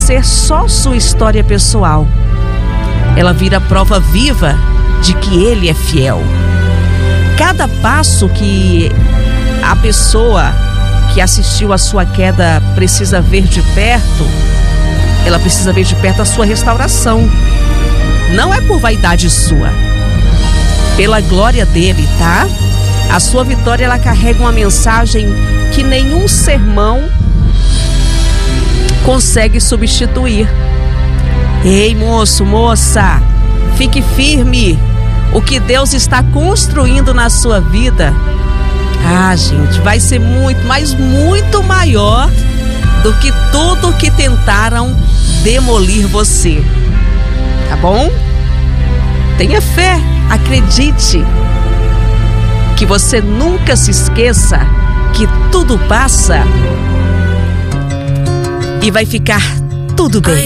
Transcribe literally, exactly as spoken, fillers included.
ser só sua história pessoal. Ela vira prova viva de que Ele é fiel. Cada passo que a pessoa que assistiu à sua queda precisa ver de perto, ela precisa ver de perto a sua restauração. Não é por vaidade sua, pela glória dele, tá? A sua vitória, ela carrega uma mensagem que nenhum sermão consegue substituir. Ei, moço, moça, fique firme. O que Deus está construindo na sua vida, ah, gente, vai ser muito, mas muito maior do que tudo que tentaram demolir você. Tá bom? Tenha fé, acredite. Que você nunca se esqueça que tudo passa e vai ficar tudo bem.